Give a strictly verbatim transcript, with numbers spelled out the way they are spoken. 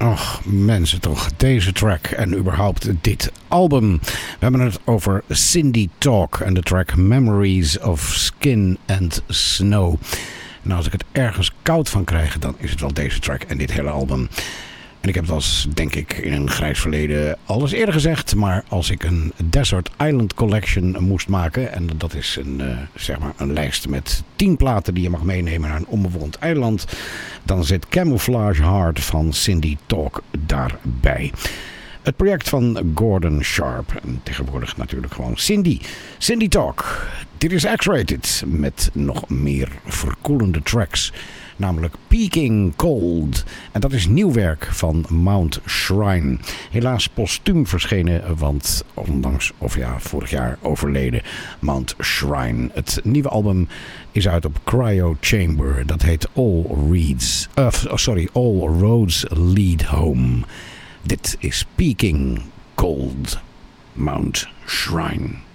Och, mensen toch, deze track en überhaupt dit album. We hebben het over Cindy Talk en de track Memories of Skin and Snow. Nou, als ik het ergens koud van krijg, dan is het wel deze track en dit hele album. En ik heb het als, denk ik, in een grijs verleden al eens eerder gezegd. Maar als ik een Desert Island Collection moest maken. En dat is een, uh, zeg maar een lijst met tien platen die je mag meenemen naar een onbewoond eiland. Dan zit Camouflage Heart van Cindy Talk daarbij. Het project van Gordon Sharp. En tegenwoordig natuurlijk gewoon Cindy. Cindy Talk. Dit is X-Rated. Met nog meer verkoelende tracks. Namelijk Peaking Cold. En dat is nieuw werk van Mount Shrine. Helaas postuum verschenen, want ondanks, of ja, vorig jaar overleden Mount Shrine. Het nieuwe album is uit op Cryo Chamber. Dat heet All Reads, uh, sorry, All Roads Lead Home. Dit is Peaking Cold, Mount Shrine.